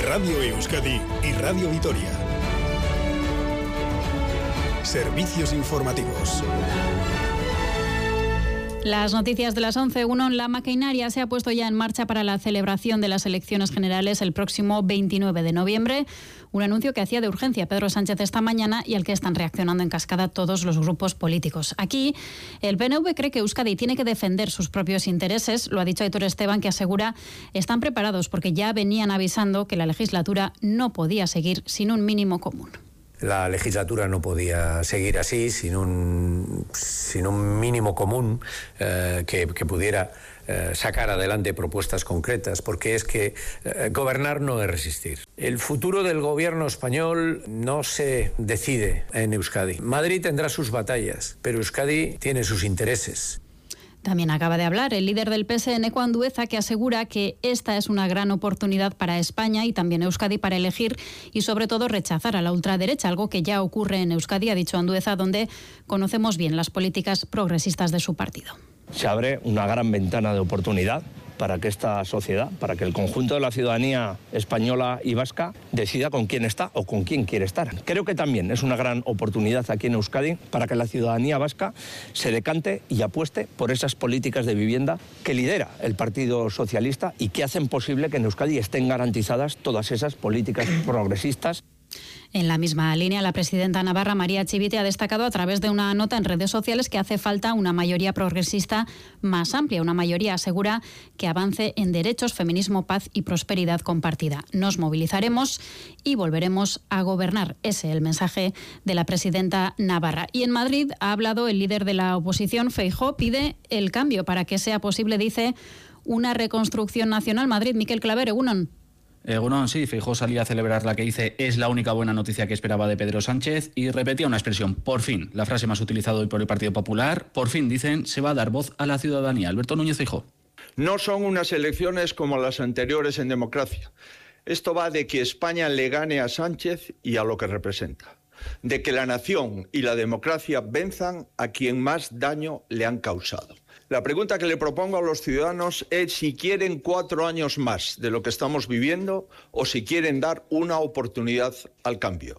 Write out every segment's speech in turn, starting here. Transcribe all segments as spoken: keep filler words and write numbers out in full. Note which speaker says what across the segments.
Speaker 1: Radio Euskadi y Radio Vitoria. Servicios informativos.
Speaker 2: Las noticias de las once. Uno, la maquinaria se ha puesto ya en marcha para la celebración de las elecciones generales el próximo veintinueve de noviembre. Un anuncio que hacía de urgencia Pedro Sánchez esta mañana y al que están reaccionando en cascada todos los grupos políticos. Aquí, el P N V cree que Euskadi tiene que defender sus propios intereses. Lo ha dicho Aitor Esteban, que asegura están preparados porque ya venían avisando que la legislatura no podía seguir sin un mínimo común.
Speaker 3: La legislatura no podía seguir así, sin un, sin un mínimo común eh, que, que pudiera eh, sacar adelante propuestas concretas, porque es que eh, gobernar no es resistir. El futuro del gobierno español no se decide en Euskadi. Madrid tendrá sus batallas, pero Euskadi tiene sus intereses.
Speaker 2: También acaba de hablar el líder del P S, Eneko Andueza, que asegura que esta es una gran oportunidad para España y también Euskadi para elegir y sobre todo rechazar a la ultraderecha, algo que ya ocurre en Euskadi, ha dicho Andueza, donde conocemos bien las políticas progresistas de su partido.
Speaker 4: Se abre una gran ventana de oportunidad para que esta sociedad, para que el conjunto de la ciudadanía española y vasca decida con quién está o con quién quiere estar. Creo que también es una gran oportunidad aquí en Euskadi para que la ciudadanía vasca se decante y apueste por esas políticas de vivienda que lidera el Partido Socialista y que hacen posible que en Euskadi estén garantizadas todas esas políticas progresistas.
Speaker 2: En la misma línea, la presidenta navarra, María Chivite, ha destacado a través de una nota en redes sociales que hace falta una mayoría progresista más amplia, una mayoría asegura que avance en derechos, feminismo, paz y prosperidad compartida. Nos movilizaremos y volveremos a gobernar. Ese es el mensaje de la presidenta navarra. Y en Madrid ha hablado el líder de la oposición, Feijóo, pide el cambio para que sea posible, dice, una reconstrucción nacional. Madrid, Miquel Claver, egunon.
Speaker 5: Egunon, sí, Feijóo salía a celebrar la que dice es la única buena noticia que esperaba de Pedro Sánchez y repetía una expresión, por fin, la frase más utilizada hoy por el Partido Popular, por fin, dicen, se va a dar voz a la ciudadanía. Alberto Núñez Feijóo.
Speaker 6: No son unas elecciones como las anteriores en democracia. Esto va de que España le gane a Sánchez y a lo que representa. De que la nación y la democracia venzan a quien más daño le han causado. La pregunta que le propongo a los ciudadanos es si quieren cuatro años más de lo que estamos viviendo o si quieren dar una oportunidad al cambio.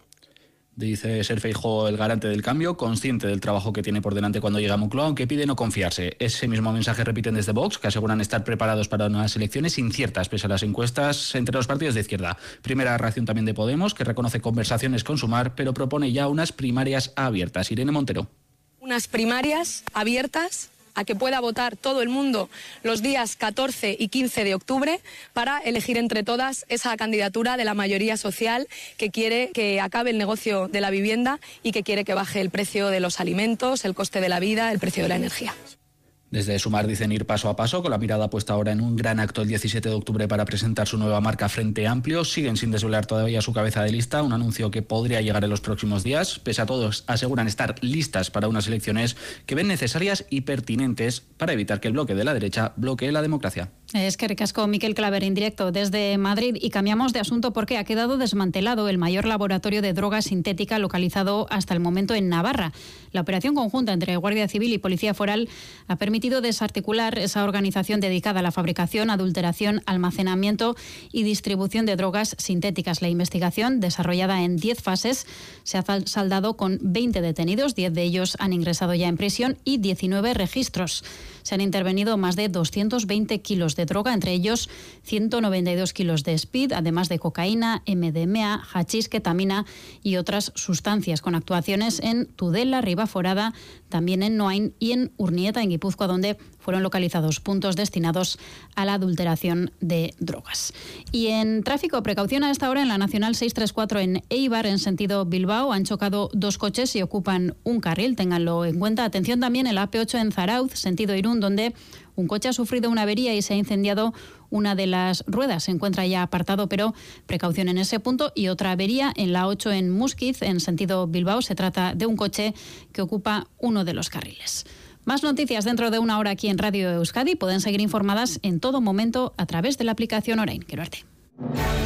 Speaker 5: Dice ser Feijóo el garante del cambio, consciente del trabajo que tiene por delante cuando llega a Moncloa, aunque pide no confiarse. Ese mismo mensaje repiten desde Vox, que aseguran estar preparados para unas elecciones inciertas, pese a las encuestas entre los partidos de izquierda. Primera reacción también de Podemos, que reconoce conversaciones con Sumar, pero propone ya unas primarias abiertas. Irene Montero.
Speaker 7: Unas primarias abiertas a que pueda votar todo el mundo los días catorce y quince de octubre para elegir entre todas esa candidatura de la mayoría social que quiere que acabe el negocio de la vivienda y que quiere que baje el precio de los alimentos, el coste de la vida, el precio de la energía.
Speaker 5: Desde Sumar dicen ir paso a paso, con la mirada puesta ahora en un gran acto el diecisiete de octubre para presentar su nueva marca Frente Amplio. Siguen sin desvelar todavía su cabeza de lista, un anuncio que podría llegar en los próximos días. Pese a todos, aseguran estar listas para unas elecciones que ven necesarias y pertinentes para evitar que el bloque de la derecha bloquee la democracia.
Speaker 2: Es que ricasco, Miquel Claver, en directo desde Madrid. Y cambiamos de asunto porque ha quedado desmantelado el mayor laboratorio de droga sintética localizado hasta el momento en Navarra. La operación conjunta entre Guardia Civil y Policía Foral ha permitido desarticular esa organización dedicada a la fabricación, adulteración, almacenamiento y distribución de drogas sintéticas. La investigación, desarrollada en diez fases, se ha saldado con veinte detenidos, diez de ellos han ingresado ya en prisión y diecinueve registros. Se han intervenido más de doscientos veinte kilos de droga, entre ellos ciento noventa y dos kilos de speed, además de cocaína, M D M A, hachís, ketamina y otras sustancias, con actuaciones en Tudela, Ribaforada, también en Noain y en Urnieta, en Guipúzcoa, donde fueron localizados puntos destinados a la adulteración de drogas. Y en tráfico, precaución a esta hora en la Nacional seiscientos treinta y cuatro en Eibar, en sentido Bilbao. Han chocado dos coches y ocupan un carril, ténganlo en cuenta. Atención también en la A P ocho en Zarauz, sentido Irún, donde un coche ha sufrido una avería y se ha incendiado una de las ruedas. Se encuentra ya apartado, pero precaución en ese punto. Y otra avería en la ocho en Musquiz, en sentido Bilbao. Se trata de un coche que ocupa uno de los carriles. Más noticias dentro de una hora aquí en Radio Euskadi. Pueden seguir informadas en todo momento a través de la aplicación Orain. Quiero verte.